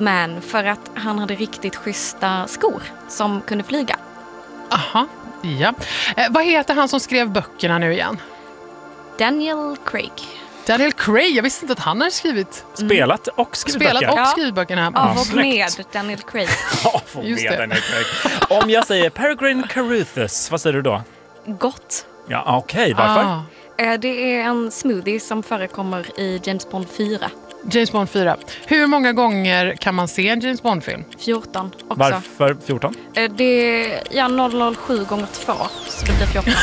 Man för att han hade riktigt schyssta skor som kunde flyga. Aha, ja. Vad heter han som skrev böckerna nu igen? Daniel Craig. Daniel Craig, jag visste inte att han hade skrivit. Spelat och skrivit böcker. Och skrivit böckerna. Av och med Daniel Craig. Av och med Daniel Craig. Om jag säger Peregrine Caruthers, vad säger du då? Gott. Ja, okej. Varför? Det är en smoothie som förekommer i James Bond 4. James Bond 4. Hur många gånger kan man se en James Bond-film? 14 också. Varför 14? Det är 007 gånger 2, så det blir 14.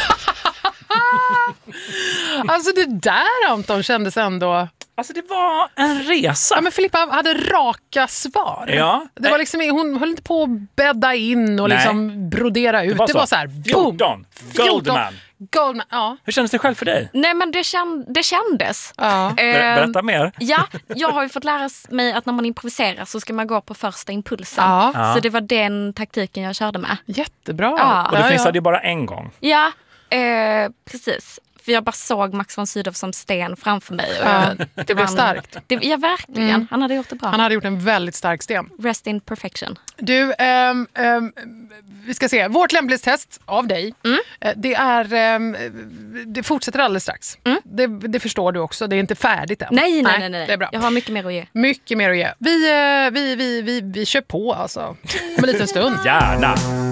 Alltså det där, Anton, kändes ändå... Alltså det var en resa. Ja, men Filippa hade raka svar. Ja. Det var liksom, hon höll inte på att bädda in och liksom brodera ut. Det var så här, boom! 14. Goldman. Goldman, ja. Hur kändes det själv för dig? Nej, men det kändes. Ja. Berätta mer. Ja, jag har ju fått lära mig att när man improviserar så ska man gå på första impulsen. Ja. Så det var den taktiken jag körde med. Jättebra. Ja. Och det finns ju bara en gång. Ja, precis. För jag bara såg Max von Sydow som sten framför mig. Och det blev starkt. Ja, verkligen. Han hade gjort det bra. Han hade gjort en väldigt stark sten. Rest in perfection. Du, vi ska se. Vårt lämplighetstest av dig, det är... det fortsätter alldeles strax. Det förstår du också. Det är inte färdigt än. Nej. Det är bra. Jag har mycket mer att ge. Mycket mer att ge. Vi kör på alltså. Om en liten stund. Gärna.